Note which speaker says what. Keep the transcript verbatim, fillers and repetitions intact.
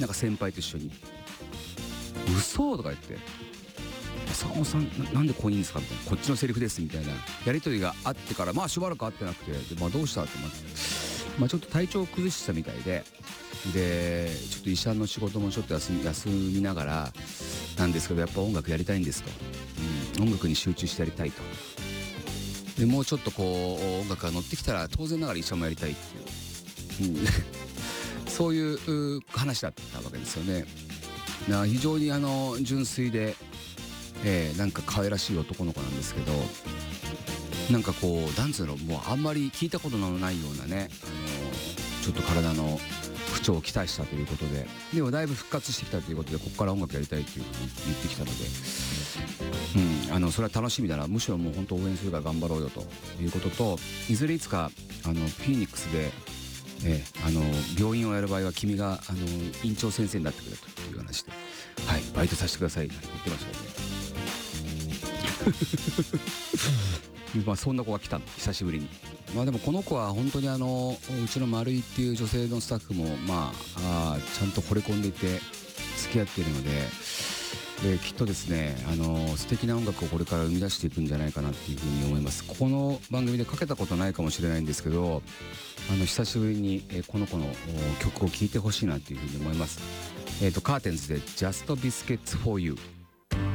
Speaker 1: なんか先輩と一緒に嘘とか言って坂本さん な, なんでここにいいんですかみたいなこっちのセリフですみたいなやり取りがあってからまあしばらく会ってなくてで、まあ、どうしたって、まあまあ、ちょっと体調を崩してたみたいででちょっと医者の仕事もちょっと休み、休みながらなんですけどやっぱ音楽やりたいんですと、うん、音楽に集中してやりたいとでもうちょっとこう音楽が乗ってきたら当然ながら医者もやりたいっていう、うん、そういう話だったわけですよね。な非常にあの純粋で、えー、なんか可愛らしい男の子なんですけどなんかこうなんつうのもうあんまり聞いたことのないようなね、あのちょっと体の不調をきたしたということででもだいぶ復活してきたということでここから音楽やりたいというふうに言ってきたので、うん、あのそれは楽しみだなむしろもう本当応援するから頑張ろうよということといずれいつかあのフィニックスで、えー、あの病院をやる場合は君があの院長先生になってくれという話で、はい、バイトさせてくださいって言ってましたよね。まあそんな子が来たの久しぶりに。まあでもこの子は本当にあのうちの丸井っていう女性のスタッフもまああちゃんと惚れ込んでいて付き合っているので、できっとですねあの素敵な音楽をこれから生み出していくんじゃないかなっていうふうに思います。この番組でかけたことないかもしれないんですけどあの久しぶりにえこの子の曲を聴いてほしいなっていうふうに思います。えーとカーテンズで Just Biscuits for You